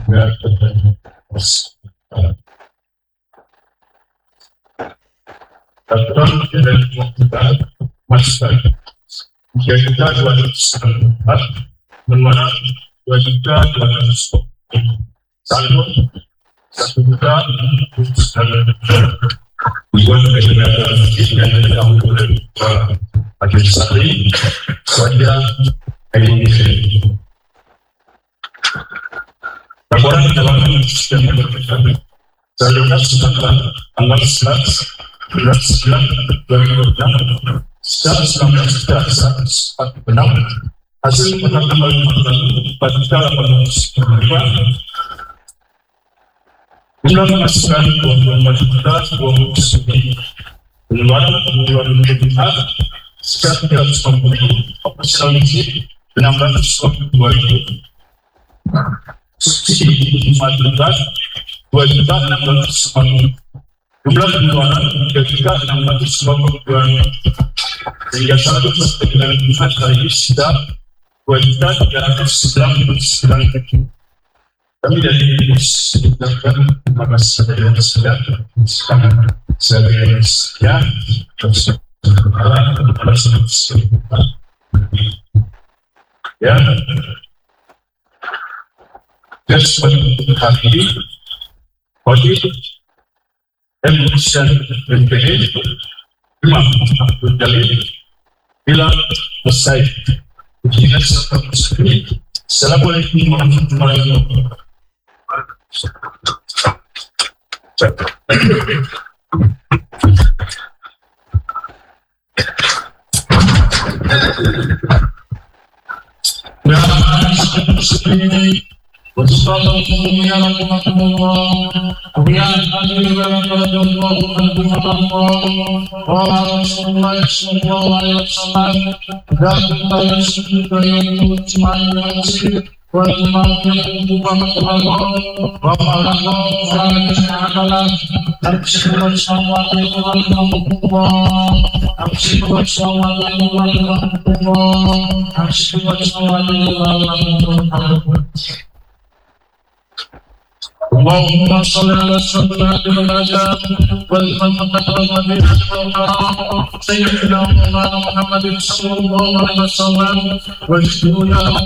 Laporan dalam sistem berkaitan Saudara setelah tanggal 11 bulan 9 2006 secara 19 benar hasil penangkapan pada cara penangkapan jumlah penghasilan 24 juta 29 pengeluaran 2004 sekitar 390 operasional misi 622 subsidi 5 juta 2 juta 690 jumlah pengeluaran 3 juta 692 sehingga 100% dengan jumlah kali sudah 2 juta 399 kami dari mengucapkan terima kasih kepada yang sudah sebagai sekian ya dan seperti hari ini bagi Indonesia NPD Imam Abdul Jalil bila selesai ujian seperti ini. Assalamualaikum warahmatullahi wabarakatuh. Allahumma shalli ala sayyidina Muhammadin sallallahu alaihi wasallam wa